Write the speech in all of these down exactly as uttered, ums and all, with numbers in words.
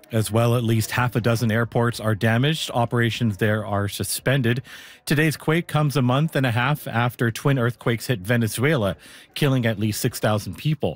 As well, at least half a dozen airports are damaged. Operations there are suspended. Today's quake comes a month and a half after twin earthquakes hit Venezuela, killing at least six thousand people.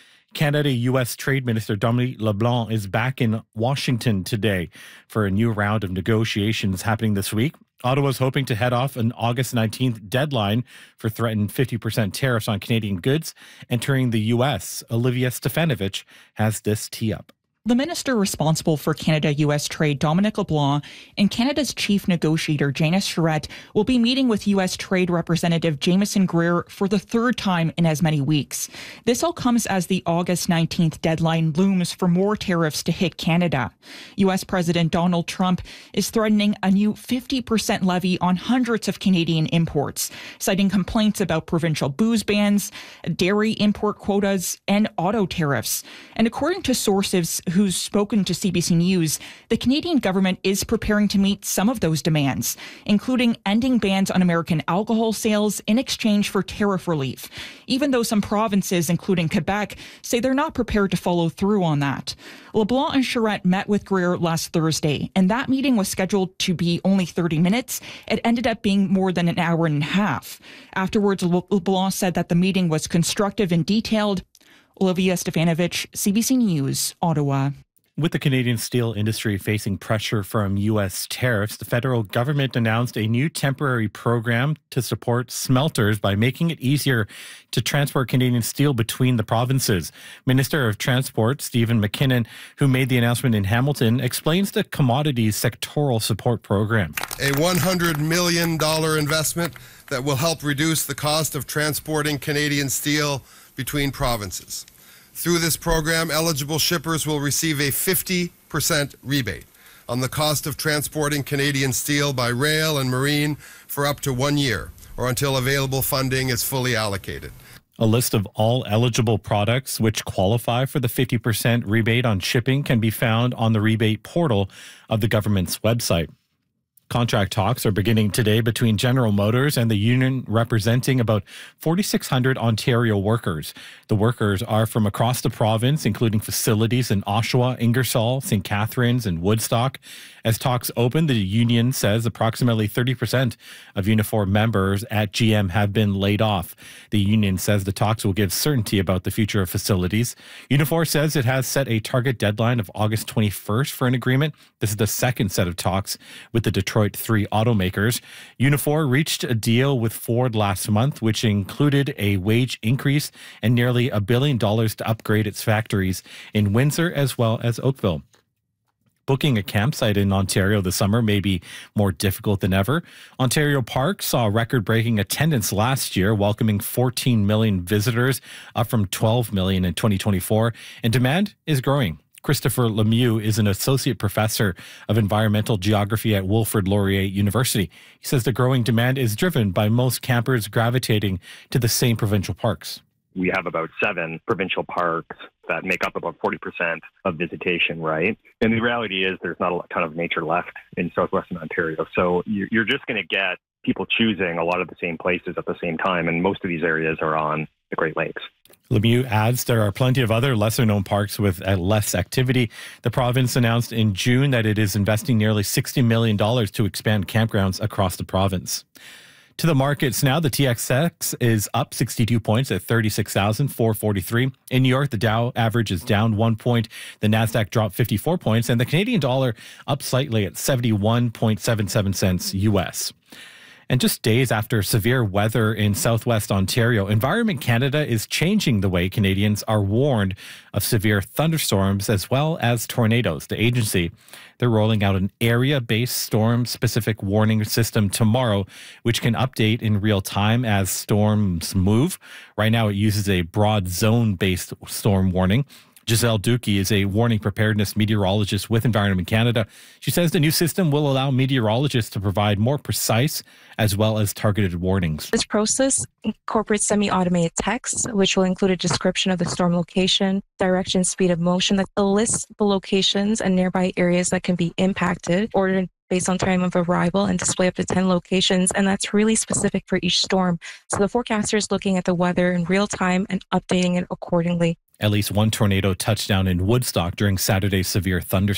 Canada-U S Trade Minister Dominic LeBlanc is back in Washington today for a new round of negotiations happening this week. Ottawa is hoping to head off an August nineteenth deadline for threatened fifty percent tariffs on Canadian goods entering the U S. Olivia Stefanovich has this tee up. The minister responsible for Canada-U S trade, Dominic LeBlanc, and Canada's chief negotiator, Janice Charette, will be meeting with U S Trade Representative Jameson Greer for the third time in as many weeks. This all comes as the August nineteenth deadline looms for more tariffs to hit Canada. U S President Donald Trump is threatening a new fifty percent levy on hundreds of Canadian imports, citing complaints about provincial booze bans, dairy import quotas, and auto tariffs. And according to sources who's spoken to C B C News, the Canadian government is preparing to meet some of those demands, including ending bans on American alcohol sales in exchange for tariff relief, even though some provinces, including Quebec, say they're not prepared to follow through on that. LeBlanc and Charette met with Greer last Thursday, and that meeting was scheduled to be only thirty minutes. It ended up being more than an hour and a half. Afterwards, LeBlanc said that the meeting was constructive and detailed. Olivia Stefanovich, C B C News, Ottawa. With the Canadian steel industry facing pressure from U S tariffs, the federal government announced a new temporary program to support smelters by making it easier to transport Canadian steel between the provinces. Minister of Transport Stephen McKinnon, who made the announcement in Hamilton, explains the commodities sectoral support program. A one hundred million dollars investment that will help reduce the cost of transporting Canadian steel between provinces. Through this program, eligible shippers will receive a fifty percent rebate on the cost of transporting Canadian steel by rail and marine for up to one year or until available funding is fully allocated. A list of all eligible products which qualify for the fifty percent rebate on shipping can be found on the rebate portal of the government's website. Contract talks are beginning today between General Motors and the union representing about forty-six hundred Ontario workers. The workers are from across the province, including facilities in Oshawa, Ingersoll, Saint Catharines, and Woodstock. As talks open, the union says approximately thirty percent of Unifor members at G M have been laid off. The union says the talks will give certainty about the future of facilities. Unifor says it has set a target deadline of August twenty-first for an agreement. This is the second set of talks with the Detroit three automakers. Unifor reached a deal with Ford last month, which included a wage increase and nearly a billion dollars to upgrade its factories in Windsor as well as Oakville. Booking a campsite in Ontario this summer may be more difficult than ever. Ontario Park saw record-breaking attendance last year, welcoming fourteen million visitors, up from twelve million in twenty twenty-four, and demand is growing. Christopher Lemieux is an associate professor of environmental geography at Wilfrid Laurier University. He says the growing demand is driven by most campers gravitating to the same provincial parks. We have about seven provincial parks that make up about forty percent of visitation, right? And the reality is there's not a ton of nature left in southwestern Ontario. So you're just going to get people choosing a lot of the same places at the same time. And most of these areas are on the Great Lakes. Lemieux adds there are plenty of other lesser-known parks with uh, less activity. The province announced in June that it is investing nearly sixty million dollars to expand campgrounds across the province. To the markets now, the T X X is up sixty-two points at thirty-six thousand four hundred forty-three. In New York, the Dow average is down one point. The NASDAQ dropped fifty-four points, and the Canadian dollar up slightly at seventy-one point seven seven cents U S. And just days after severe weather in southwest Ontario, Environment Canada is changing the way Canadians are warned of severe thunderstorms as well as tornadoes. The agency, they're rolling out an area-based storm-specific warning system tomorrow, which can update in real time as storms move. Right now, it uses a broad zone-based storm warning. Giselle Dukey is a warning preparedness meteorologist with Environment Canada. She says the new system will allow meteorologists to provide more precise as well as targeted warnings. This process incorporates semi-automated text, which will include a description of the storm location, direction, speed of motion, that lists the locations and nearby areas that can be impacted, ordered based on time of arrival, and display up to ten locations, and that's really specific for each storm. So the forecaster is looking at the weather in real time and updating it accordingly. At least one tornado touched down in Woodstock during Saturday's severe thunderstorm.